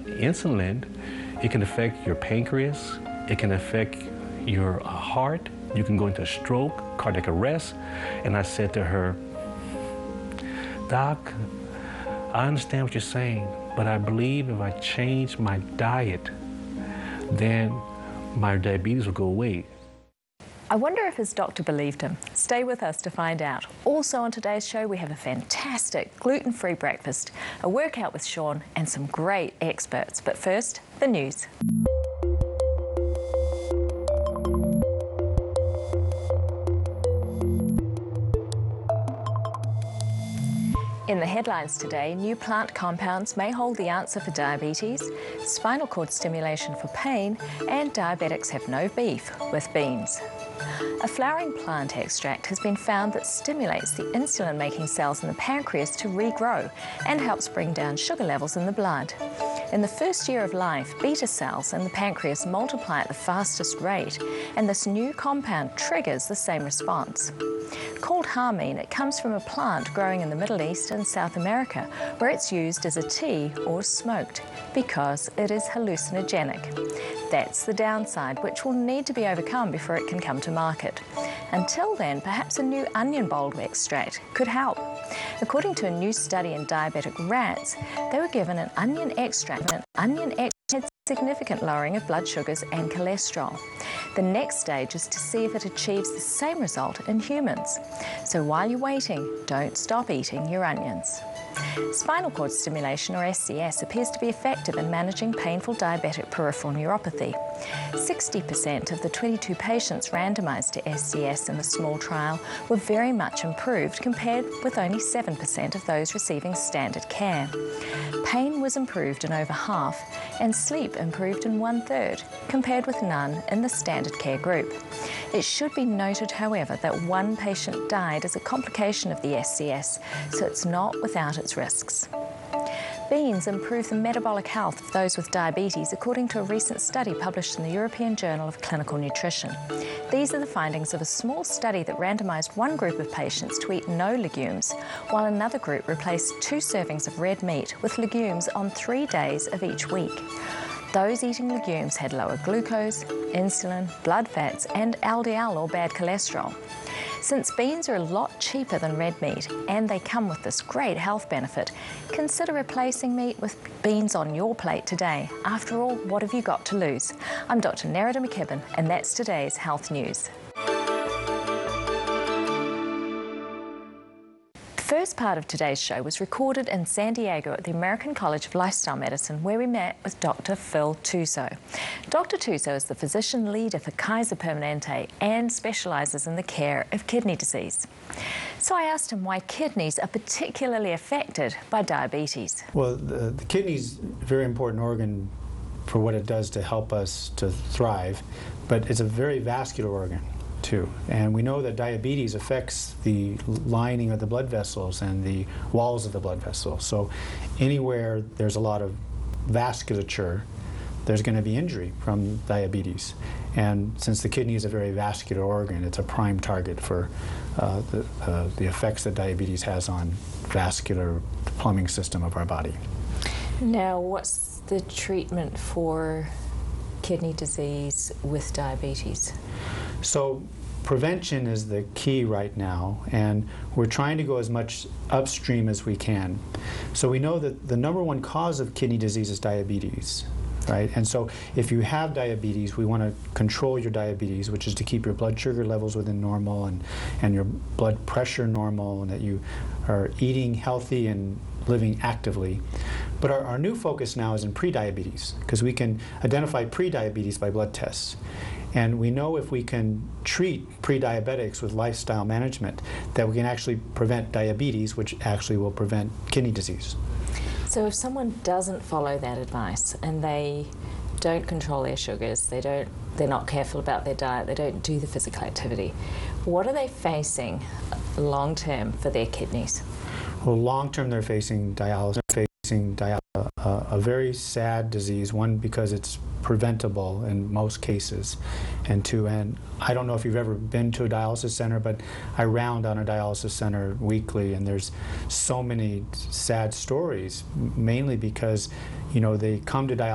insulin, it can affect your pancreas, it can affect your heart, you can go into a stroke, cardiac arrest. And I said to her, Doc, I understand what you're saying, but I believe if I change my diet, then my diabetes will go away. I wonder if his doctor believed him. Stay with us to find out. Also on today's show, we have a fantastic gluten-free breakfast, a workout with Sean, and some great experts. But first, the news. In the headlines today, new plant compounds may hold the answer for diabetes, spinal cord stimulation for pain, and diabetics have no beef with beans. A flowering plant extract has been found that stimulates the insulin-making cells in the pancreas to regrow and helps bring down sugar levels in the blood. In the first year of life, beta cells in the pancreas multiply at the fastest rate, and this new compound triggers the same response. Called harmine, it comes from a plant growing in the Middle East and South America, where it's used as a tea or smoked because it is hallucinogenic. That's the downside, which will need to be overcome before it can come to market. Until then, perhaps a new onion bulb extract could help. According to a new study in diabetic rats, they were given an onion extract, and onion extract had significant lowering of blood sugars and cholesterol. The next stage is to see if it achieves the same result in humans. So while you're waiting, don't stop eating your onions. Spinal cord stimulation, or SCS, appears to be effective in managing painful diabetic peripheral neuropathy. 60% of the 22 patients randomized to SCS in the small trial were very much improved, compared with only 7% of those receiving standard care. Pain was improved in over half, and sleep improved in 1/3, compared with none in the standard care group. It should be noted, however, that one patient died as a complication of the SCS, so it's not without its risks. Beans improve the metabolic health of those with diabetes, according to a recent study published in the European Journal of Clinical Nutrition. These are the findings of a small study that randomized one group of patients to eat no legumes, while another group replaced 2 servings of red meat with legumes on 3 days of each week. Those eating legumes had lower glucose, insulin, blood fats, and LDL, or bad cholesterol. Since beans are a lot cheaper than red meat and they come with this great health benefit, consider replacing meat with beans on your plate today. After all, what have you got to lose? I'm Dr. Nerida McKibben, and that's today's Health News. The first part of today's show was recorded in San Diego at the American College of Lifestyle Medicine, where we met with Dr. Phil Tuso. Dr. Tuso is the physician leader for Kaiser Permanente and specializes in the care of kidney disease. So I asked him why kidneys are particularly affected by diabetes. Well, the kidney's a very important organ for what it does to help us to thrive, but it's a very vascular organ too. And we know that diabetes affects the lining of the blood vessels and the walls of the blood vessels. So anywhere there's a lot of vasculature, there's going to be injury from diabetes. And since the kidney is a very vascular organ, it's a prime target for the effects that diabetes has on vascular plumbing system of our body. Now, what's the treatment for kidney disease with diabetes? So prevention is the key right now, and we're trying to go as much upstream as we can. So we know that the #1 cause of kidney disease is diabetes, right? And so if you have diabetes, we want to control your diabetes, which is to keep your blood sugar levels within normal and your blood pressure normal, and that you are eating healthy and living actively. But our new focus now is in prediabetes, because we can identify prediabetes by blood tests. And we know if we can treat prediabetics with lifestyle management, that we can actually prevent diabetes, which actually will prevent kidney disease. So if someone doesn't follow that advice and they don't control their sugars, they're not careful about their diet, they don't do the physical activity, what are they facing long term for their kidneys? Well, long term they're facing dialysis, a very sad disease, one, because it's preventable in most cases, and two, and I don't know if you've ever been to a dialysis center, but I round on a dialysis center weekly, and there's so many sad stories, mainly because, you know, they come to dialysis